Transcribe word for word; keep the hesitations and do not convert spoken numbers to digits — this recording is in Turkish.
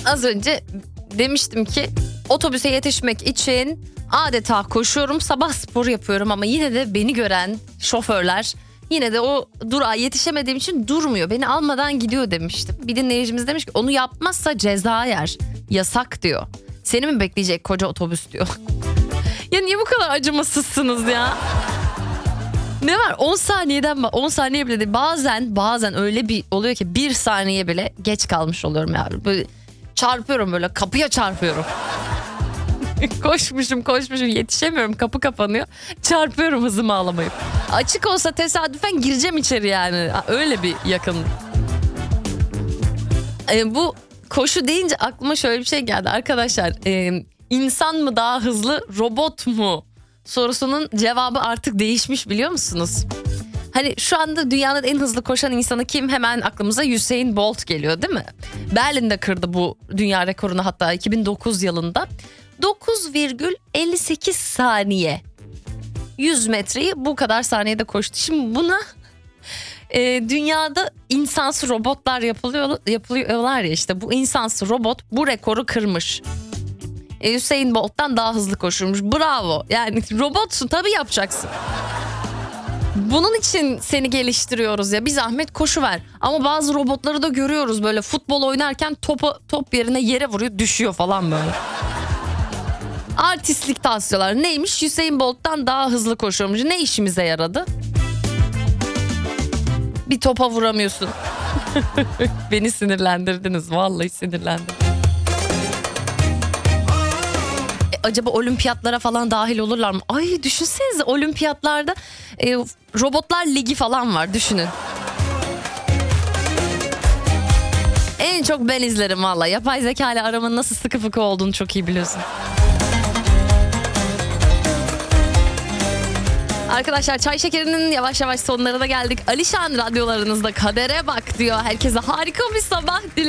Az önce demiştim ki otobüse yetişmek için adeta koşuyorum, sabah sporu yapıyorum ama yine de beni gören şoförler yine de o durağa yetişemediğim için durmuyor. Beni almadan gidiyor demiştim. Bir dinleyicimiz demiş ki onu yapmazsa ceza yer. Yasak diyor. Seni mi bekleyecek koca otobüs diyor. Ya niye bu kadar acımasızsınız ya? Ne var on saniyeden on saniye bile değil. Bazen bazen öyle bir oluyor ki bir saniye bile geç kalmış oluyorum ya. Böyle çarpıyorum, böyle kapıya çarpıyorum. koşmuşum koşmuşum yetişemiyorum, kapı kapanıyor. Çarpıyorum hızımı alamayıp. Açık olsa tesadüfen gireceğim içeri yani. Öyle bir yakınlık. Ee, bu koşu deyince aklıma şöyle bir şey geldi. Arkadaşlar e, insan mı daha hızlı, robot mu sorusunun cevabı artık değişmiş, biliyor musunuz? Hani şu anda dünyanın en hızlı koşan insanı kim? Hemen aklımıza Usain Bolt geliyor değil mi? Berlin'de kırdı bu dünya rekorunu, hatta iki bin dokuz yılında. dokuz virgül elli sekiz saniye. yüz metreyi bu kadar saniyede koştu. Şimdi buna e, dünyada insansı robotlar yapılıyor, yapılıyorlar ya, işte bu insansı robot bu rekoru kırmış. E, Usain Bolt'tan daha hızlı koşurmuş. Bravo. Yani robotsun tabii, yapacaksın. Bunun için seni geliştiriyoruz ya, bir zahmet koşuver. Ama bazı robotları da görüyoruz böyle futbol oynarken topa, top yerine yere vuruyor, düşüyor falan böyle. Artistlik taslıyorlar. Neymiş? Usain Bolt'tan daha hızlı koşuyormuş. Ne işimize yaradı? Bir topa vuramıyorsun. Beni sinirlendirdiniz. Vallahi sinirlendim. E, acaba olimpiyatlara falan dahil olurlar mı? Ay düşünsenize, olimpiyatlarda e, robotlar ligi falan var, düşünün. En çok ben izlerim vallahi. Yapay zeka ile aramın nasıl sıkı fıkı olduğunu çok iyi biliyorsun. Arkadaşlar çay şekerinin yavaş yavaş sonlarına geldik. Alişan radyolarınızda kadere bak diyor. Herkese harika bir sabah dilerim.